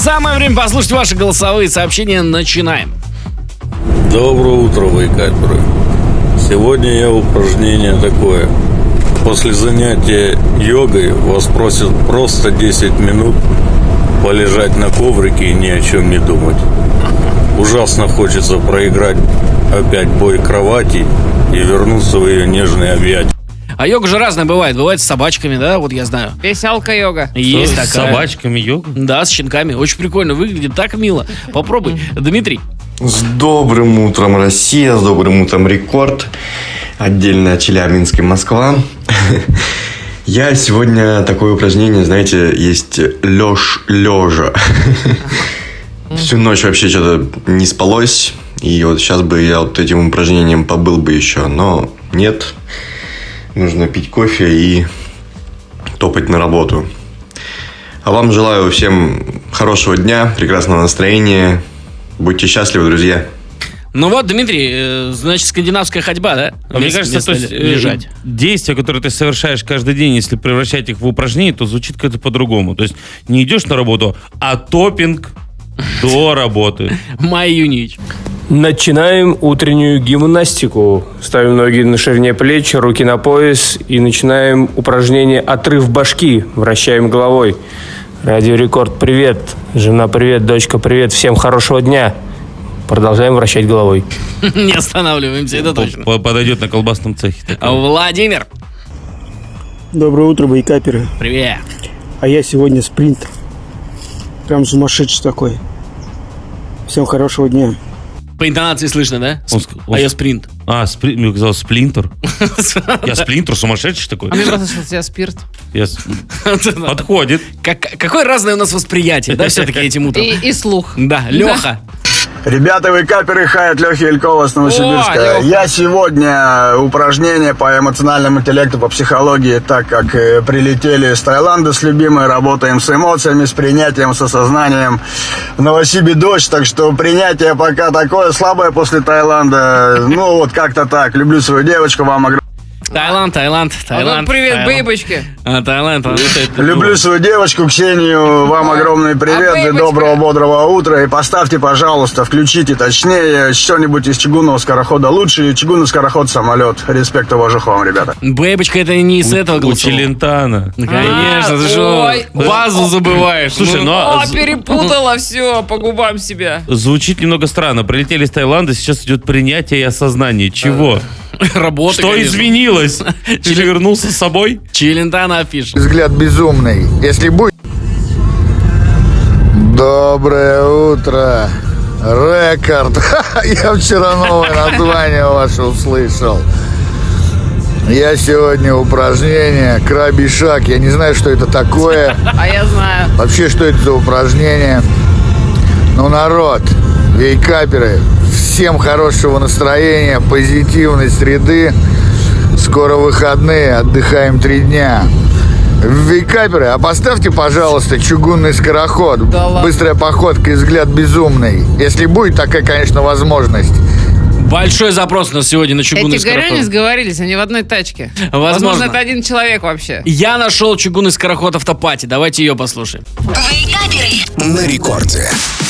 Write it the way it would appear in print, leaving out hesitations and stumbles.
Самое время послушать ваши голосовые сообщения. Начинаем. Доброе утро, вейкаперы. Сегодня я упражнение такое. После занятия йогой вас просят просто 10 минут полежать на коврике и ни о чем не думать. Ужасно хочется проиграть опять бой кровати и вернуться в ее нежные объятия. А йога же разная бывает. Бывает с собачками, да, вот я знаю. Веселка-йога. Есть С такая. собачками йога? Да, с щенками. Очень прикольно выглядит, так мило. Попробуй. Дмитрий. С добрым утром, Россия, с добрым утром, Рекорд. Отдельно Челябинск и Москва. Я сегодня такое упражнение, знаете, есть лежа. Всю ночь вообще что-то не спалось. И вот сейчас бы я вот этим упражнением побыл бы еще. Но нет. Нужно пить кофе и топать на работу. А вам желаю всем хорошего дня, прекрасного настроения. Будьте счастливы, друзья. Ну вот, Дмитрий, значит, скандинавская ходьба, да? Мне кажется, то есть лежать. действия, которые ты совершаешь каждый день, если превращать их в упражнение, то звучит как-то по-другому. То есть не идешь на работу, а топинг до работы. Майя Юнич. Начинаем утреннюю гимнастику. Ставим ноги на ширине плеч, руки на пояс и начинаем упражнение «Отрыв башки». Вращаем головой. Радио Рекорд, привет. Жена, привет. Дочка, привет. Всем хорошего дня. Продолжаем вращать головой. Не останавливаемся, это точно. Подойдет на колбасном цехе. Владимир. Доброе утро, байкаперы. Привет. А я сегодня спринтер. Прям сумасшедший такой. Всем хорошего дня. По интонации слышно, да? А я спринт. Мне казалось, сплинтер. Я сплинтер, сумасшедший такой. А мне просто что у тебя спирт. Подходит. Какое разное у нас восприятие, да, все-таки этим утром? И слух. Да, Леха. Ребята, вейкаперы, хай от Лехи Елькова с Новосибирска. Леха. Я сегодня упражнение по эмоциональному интеллекту, по психологии, так как прилетели с Таиланда с любимой, работаем с эмоциями, с принятием, с осознанием. В Новосибе дождь, так что принятие пока такое слабое после Таиланда. Ну вот как-то так. Люблю свою девочку, вам огромное. Таиланд. Привет, бейбочки. Таиланд. Люблю свою девочку Ксению, вам огромный привет, бейбочка? доброго, бодрого утра. И поставьте, пожалуйста, включите точнее что-нибудь из чугунного скорохода. Лучший чугунный скороход-самолет. Респект, уважух вам, ребята. Бэйбочка, это не из этого У голосового. Челентана. Ну, конечно, ты что, ой. базу забываешь. Слушай, О, перепутала все по губам себя. звучит немного странно. Прилетели с Таиланда, сейчас идет принятие и осознание. Чего? Работа, Что конечно. изменилось? Или вернулся с собой? Челентано афиша. Взгляд безумный. Если будет... Доброе утро, Рекорд. Я вчера новое название ваше услышал. Я сегодня упражнение «Крабий шаг». Я не знаю, что это такое. А я знаю. Вообще, что это за упражнение. Ну, народ, вейкаперы, всем хорошего настроения, позитивной среды. Скоро выходные, отдыхаем 3 дня. Вейкаперы, а поставьте, пожалуйста, чугунный скороход. Да ладно. Быстрая походка и взгляд безумный. Если будет такая, конечно, возможность. Большой запрос у нас сегодня на чугунный Эти горяне скороход. сговорились, они в одной тачке. Возможно. это один человек вообще. Я нашел чугунный скороход автопати. Давайте ее послушаем. Вейкаперы на рекорде.